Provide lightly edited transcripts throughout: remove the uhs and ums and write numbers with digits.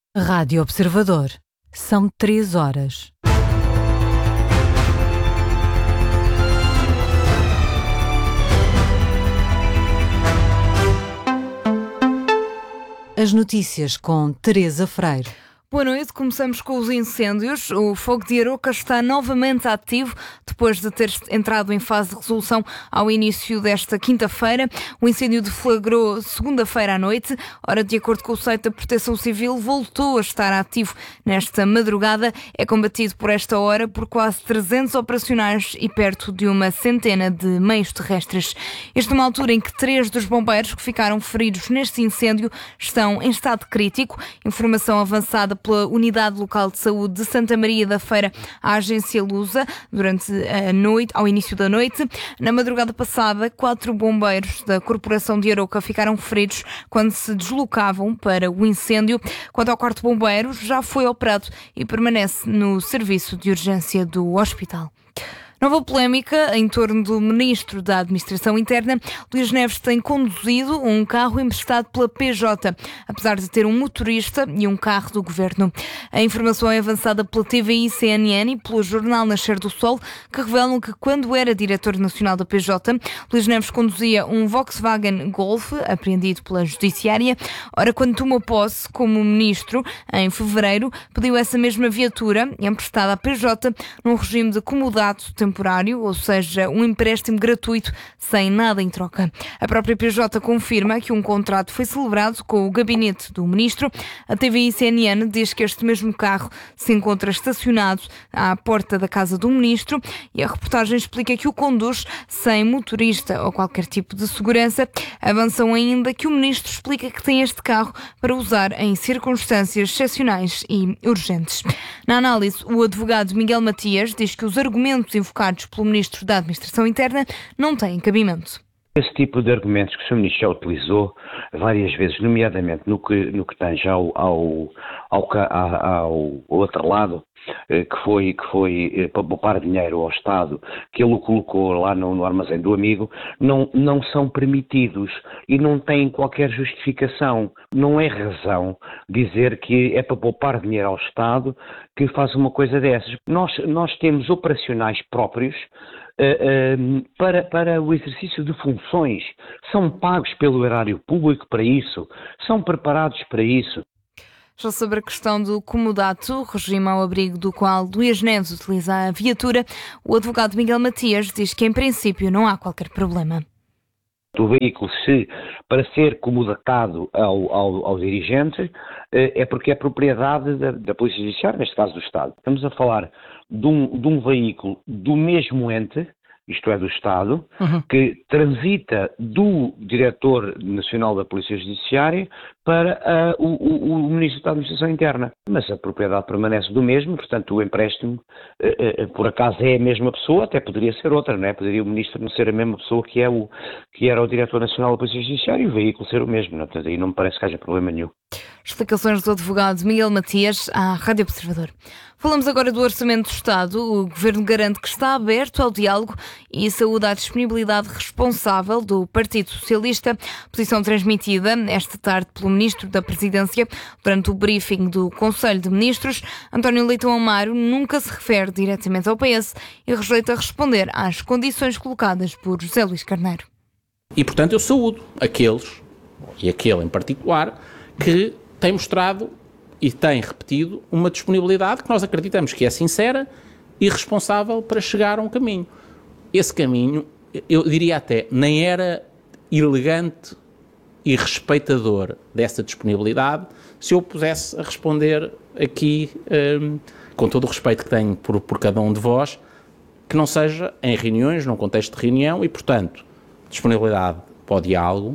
Rádio Observador. São 3 horas. As notícias com Teresa Freire. Boa noite, começamos com os incêndios. O fogo de Aroca está novamente ativo depois de ter entrado em fase de resolução ao início desta quinta-feira. O incêndio deflagrou segunda-feira à noite. Ora, de acordo com o site da Proteção Civil, voltou a estar ativo nesta madrugada. É combatido por esta hora por quase 300 operacionais e perto de uma centena de meios terrestres. Isto numa altura em que 3 dos bombeiros que ficaram feridos neste incêndio estão em estado crítico. Informação avançada pela Unidade Local de Saúde de Santa Maria da Feira à agência Lusa durante a noite, ao início da noite. Na madrugada passada, 4 bombeiros da Corporação de Aroca ficaram feridos quando se deslocavam para o incêndio. Quanto ao quarto bombeiro, já foi operado e permanece no serviço de urgência do hospital. Nova polémica em torno do Ministro da Administração Interna. Luís Neves tem conduzido um carro emprestado pela PJ, apesar de ter um motorista e um carro do Governo. A informação é avançada pela TVI, CNN e pelo jornal Nascer do Sol, que revelam que quando era diretor nacional da PJ, Luís Neves conduzia um Volkswagen Golf, apreendido pela Judiciária. Ora, quando tomou posse como Ministro, em fevereiro, pediu essa mesma viatura, emprestada à PJ, num regime de comodato temporário, ou seja, um empréstimo gratuito sem nada em troca. A própria PJ confirma que um contrato foi celebrado com o gabinete do Ministro. A TVI CNN diz que este mesmo carro se encontra estacionado à porta da casa do Ministro e a reportagem explica que o conduz sem motorista ou qualquer tipo de segurança. Avançam ainda que o Ministro explica que tem este carro para usar em circunstâncias excepcionais e urgentes. Na análise, o advogado Miguel Matias diz que os argumentos invocados pelo Ministro da Administração Interna não têm cabimento. Esse tipo de argumentos que o Sr. Ministro já utilizou várias vezes, nomeadamente no que tange ao outro lado, que foi para poupar dinheiro ao Estado, que ele o colocou lá no armazém do amigo, não são permitidos e não têm qualquer justificação. Não é razão dizer que é para poupar dinheiro ao Estado que faz uma coisa dessas. Nós temos operacionais próprios para o exercício de funções, são pagos pelo erário público para isso, são preparados para isso. Já sobre a questão do comodato, regime ao abrigo do qual Luís Neves utiliza a viatura, o advogado Miguel Matias diz que em princípio não há qualquer problema. O veículo, para ser comodatado ao dirigente, é porque é propriedade da Polícia Judiciária, neste caso do Estado. Estamos a falar de um veículo do mesmo ente, isto é, do Estado, que transita do Diretor Nacional da Polícia Judiciária para o Ministro da Administração Interna. Mas a propriedade permanece do mesmo, portanto o empréstimo, por acaso é a mesma pessoa, até poderia ser outra, não é? Poderia o Ministro não ser a mesma pessoa que era o Diretor Nacional da Polícia Judiciária e o veículo ser o mesmo, não é? Portanto, aí não me parece que haja problema nenhum. Explicações do advogado Miguel Matias à Rádio Observador. Falamos agora do Orçamento do Estado. O Governo garante que está aberto ao diálogo e saúda a disponibilidade responsável do Partido Socialista, posição transmitida esta tarde pelo Ministro da Presidência durante o briefing do Conselho de Ministros. António Leitão Amaro nunca se refere diretamente ao PS e rejeita responder às condições colocadas por José Luís Carneiro. E, portanto, eu saúdo aqueles, e aquele em particular, que tem mostrado e tem repetido uma disponibilidade que nós acreditamos que é sincera e responsável para chegar a um caminho. Esse caminho, eu diria até, nem era elegante e respeitador dessa disponibilidade se eu pusesse a responder aqui, com todo o respeito que tenho por cada um de vós, que não seja em reuniões, num contexto de reunião e, portanto, disponibilidade para o diálogo,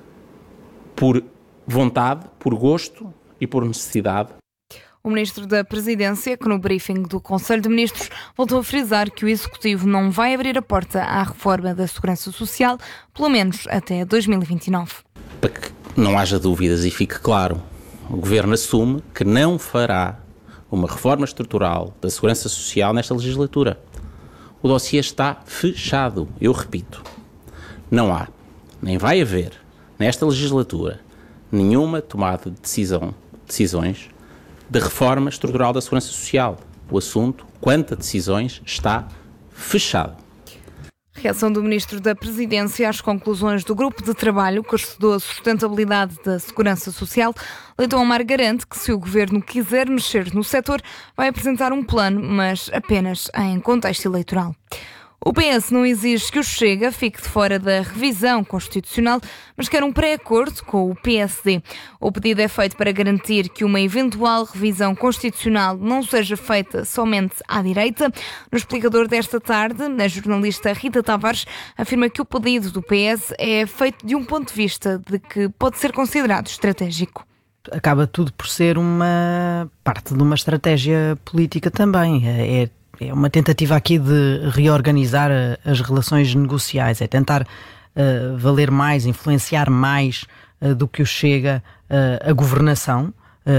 por vontade, por gosto e por necessidade. O Ministro da Presidência, que no briefing do Conselho de Ministros voltou a frisar que o Executivo não vai abrir a porta à reforma da Segurança Social, pelo menos até 2029. Para que não haja dúvidas e fique claro, o Governo assume que não fará uma reforma estrutural da Segurança Social nesta legislatura. O dossiê está fechado, eu repito. Não há, nem vai haver, nesta legislatura, nenhuma tomada de decisões de reforma estrutural da Segurança Social. O assunto, quanto a decisões, está fechado. Reação do Ministro da Presidência às conclusões do grupo de trabalho que estudou a sustentabilidade da Segurança Social. Leitão Amar garante que, se o Governo quiser mexer no setor, vai apresentar um plano, mas apenas em contexto eleitoral. O PS não exige que o Chega fique de fora da revisão constitucional, mas quer um pré-acordo com o PSD. O pedido é feito para garantir que uma eventual revisão constitucional não seja feita somente à direita. No explicador desta tarde, a jornalista Rita Tavares afirma que o pedido do PS é feito de um ponto de vista de que pode ser considerado estratégico. Acaba tudo por ser uma parte de uma estratégia política também. É uma tentativa aqui de reorganizar as relações negociais, é tentar valer mais, influenciar mais do que o Chega a governação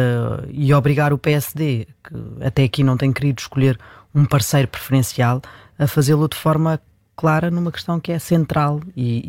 e obrigar o PSD, que até aqui não tem querido escolher um parceiro preferencial, a fazê-lo de forma clara numa questão que é central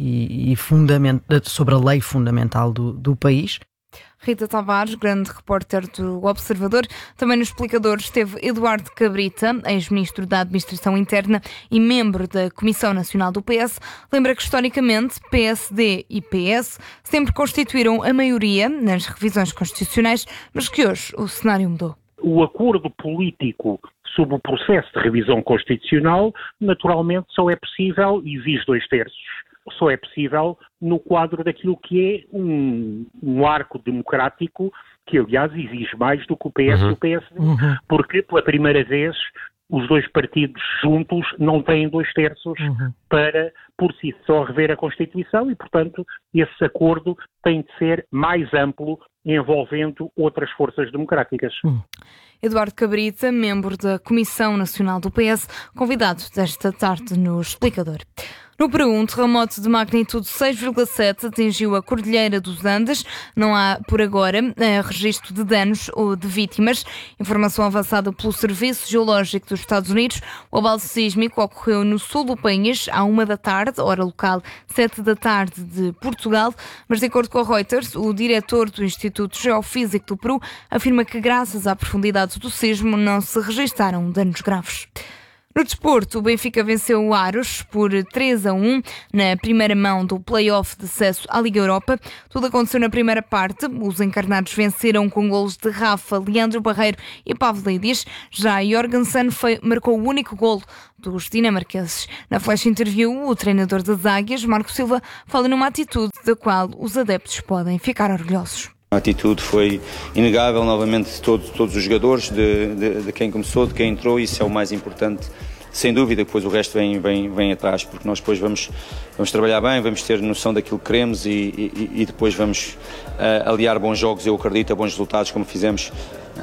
e sobre a lei fundamental do país. Rita Tavares, grande repórter do Observador. Também no explicador esteve Eduardo Cabrita, ex-ministro da Administração Interna e membro da Comissão Nacional do PS. Lembra que, historicamente, PSD e PS sempre constituíram a maioria nas revisões constitucionais, mas que hoje o cenário mudou. O acordo político sobre o processo de revisão constitucional, naturalmente, só é possível, e exige 2/3, só é possível no quadro daquilo que é um arco democrático que, aliás, exige mais do que o PS e o PSD, porque, pela primeira vez, os dois partidos juntos não têm 2/3 para, por si só, rever a Constituição e, portanto, esse acordo tem de ser mais amplo, envolvendo outras forças democráticas. Eduardo Cabrita, membro da Comissão Nacional do PS, convidado desta tarde no explicador. No Peru, um terremoto de magnitude 6,7 atingiu a Cordilheira dos Andes. Não há, por agora, registro de danos ou de vítimas. Informação avançada pelo Serviço Geológico dos Estados Unidos. O abalo sísmico ocorreu no sul do país, à 1 da tarde, hora local, 7 da tarde de Portugal. Mas, de acordo com a Reuters, o diretor do Instituto Geofísico do Peru afirma que, graças à profundidade do sismo, não se registaram danos graves. No desporto, o Benfica venceu o Aros por 3-1 na primeira mão do play-off de acesso à Liga Europa. Tudo aconteceu na primeira parte. Os encarnados venceram com golos de Rafa, Leandro Barreiro e Pavlidis. Já Jorgensen marcou o único golo dos dinamarqueses. Na flash interview, o treinador das Águias, Marco Silva, fala numa atitude da qual os adeptos podem ficar orgulhosos. A atitude foi inegável, novamente, de todos os jogadores, de quem começou, de quem entrou, isso é o mais importante, sem dúvida. Depois o resto vem atrás, porque nós depois vamos trabalhar bem, vamos ter noção daquilo que queremos e depois vamos aliar bons jogos, eu acredito, a bons resultados, como fizemos.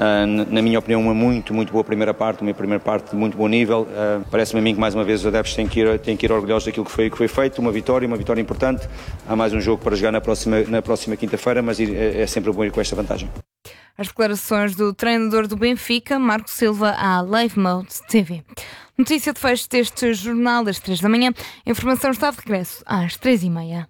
Na minha opinião, uma muito boa primeira parte, uma primeira parte de muito bom nível. Parece-me a mim que, mais uma vez, os adeptos têm que ir orgulhosos daquilo que foi feito, uma vitória importante. Há mais um jogo para jogar na próxima quinta-feira, mas é sempre bom ir com esta vantagem. As declarações do treinador do Benfica, Marco Silva, à Live Mode TV. Notícia de fecho deste jornal das 3 da manhã. A informação está de regresso às 3h30.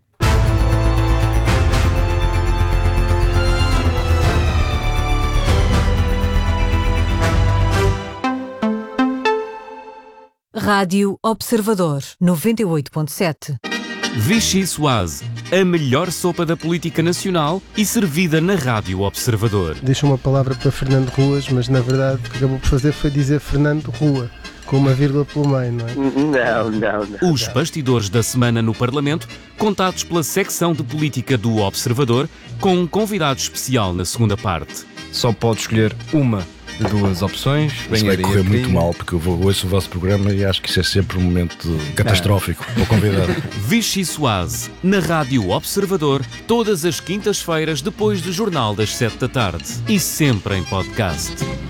Rádio Observador 98.7. Vichy Soase, a melhor sopa da política nacional e servida na Rádio Observador. Deixa uma palavra para Fernando Ruas, mas na verdade o que acabou por fazer foi dizer Fernando Rua, com uma vírgula pelo meio, não é? Não. Os bastidores da semana no Parlamento, contados pela secção de política do Observador, com um convidado especial na segunda parte. Só pode escolher uma de duas opções. Isso vai correr muito mal, porque eu ouço o vosso programa e acho que isso é sempre um momento catastrófico para o convidado. Vichy Soase, na Rádio Observador, todas as quintas-feiras depois do Jornal das 7 da tarde e sempre em podcast.